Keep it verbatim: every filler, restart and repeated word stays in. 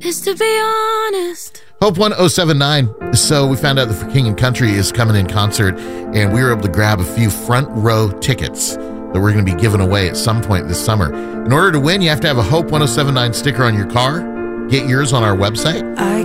is to be honest. Hope one oh seven nine. So we found out that For King and Country is coming in concert, and we were able to grab a few front row tickets that we're going to be giving away at some point this summer. In order to win, you have to have a Hope one oh seven nine sticker on your car. Get yours on our website. I